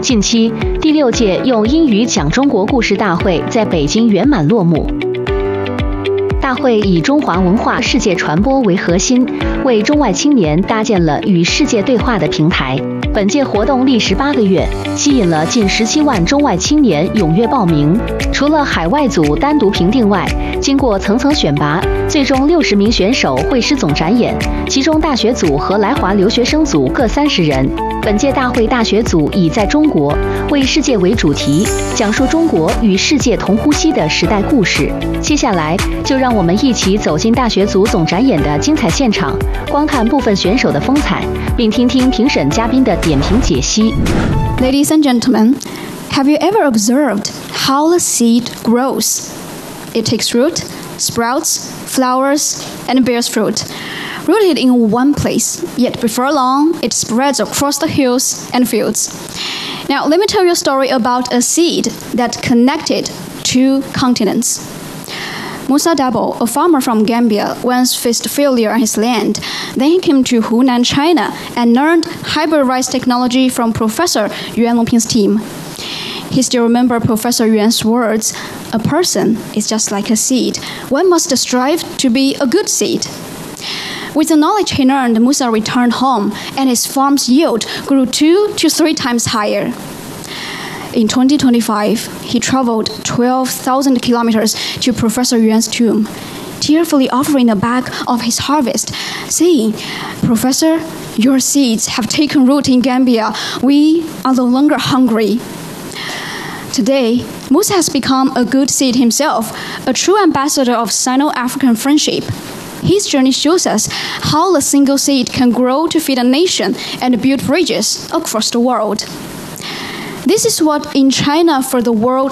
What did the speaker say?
近期，第6届用英语讲中国故事大会在北京圆满落幕。大会以中华文化世界传播为核心，为中外青年搭建了与世界对话的平台。本届活动历时8个月，吸引了近17万中外青年踊跃报名。除了海外组单独评定外，经过层层选拔，最终60名选手会师总展演，其中大学组和来华留学生组各30人。本届大会大学组以在中国为世界为主题，讲述中国与世界同呼吸的时代故事。接下来就让我们一起走进大学组总展演的精彩现场，观看部分选手的风采，并听听评审嘉宾的点评解析。 Ladies and gentlemen, have you ever observed how the seed grows? It takes root, sprouts, flowers, and bears fruit. Rooted in one place, yet before long, it spreads across the hills and fields. Now, let me tell you a story about a seed that connected two continents. Musa Dabo, a farmer from Gambia, once faced failure on his land. Then he came to Hunan, China, and learned hybrid rice technology from Professor Yuan Longping's team. He still remembers Professor Yuan's words, "A person is just like a seed. One must strive to be a good seed." With the knowledge he learned, Musa returned home, and his farm's yield grew 2 to 3 times higher. In 2025, he traveled 12,000 kilometers to Professor Yuan's tomb, tearfully offering a bag of his harvest, saying, "Professor, your seeds have taken root in Gambia. We are no longer hungry." Today, Musa has become a good seed himself, a true ambassador of Sino-African friendship. His journey shows us how a single seed can grow to feed a nation and build bridges across the world. This is what In China for the World